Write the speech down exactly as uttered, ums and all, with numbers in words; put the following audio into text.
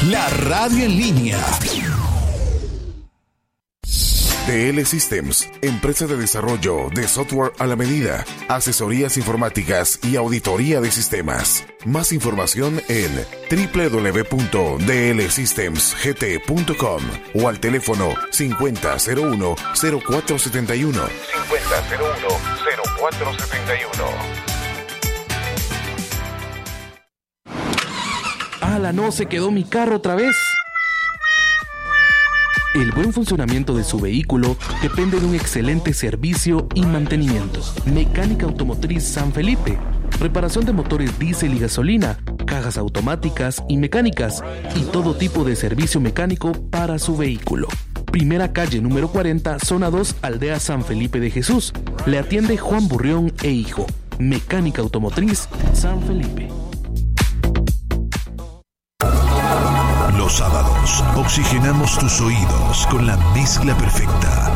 la radio en línea. D L Systems, empresa de desarrollo de software a la medida, asesorías informáticas y auditoría de sistemas. Más información en doble u doble u doble u punto d l systems g t punto com o al teléfono cincuenta cero uno cero cuatro setenta y uno. cincuenta cero uno cero cuatro setenta y uno. ¡Hala, no! ¡Se quedó mi carro otra vez! El buen funcionamiento de su vehículo depende de un excelente servicio y mantenimiento. Mecánica Automotriz San Felipe. Reparación de motores diésel y gasolina, cajas automáticas y mecánicas y todo tipo de servicio mecánico para su vehículo. Primera calle número cuarenta, zona dos, Aldea San Felipe de Jesús. Le atiende Juan Burrión e Hijo. Mecánica Automotriz San Felipe. Los sábados, oxigenamos tus oídos con la mezcla perfecta